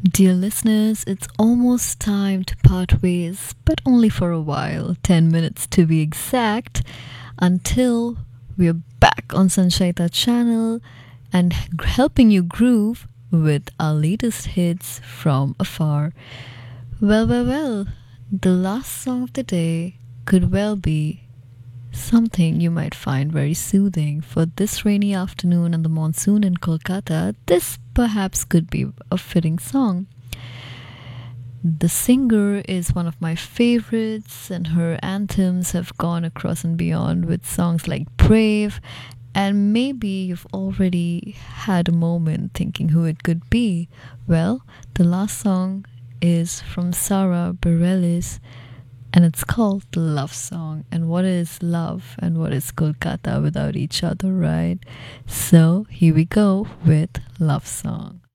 Dear listeners, it's almost time to part ways, but only for a while, 10 minutes to be exact, until we're back on Sanshaita channel and helping you groove with our latest hits from afar. Well, the last song of the day could well be something you might find very soothing. For this rainy afternoon and the monsoon in Kolkata, this perhaps could be a fitting song. The singer is one of my favorites, and her anthems have gone across and beyond with songs like Brave. And maybe you've already had a moment thinking who it could be. Well, the last song is from Sarah Bareilles, and it's called The Love Song. And what is love and what is Kolkata without each other, right? So here we go with Love Song.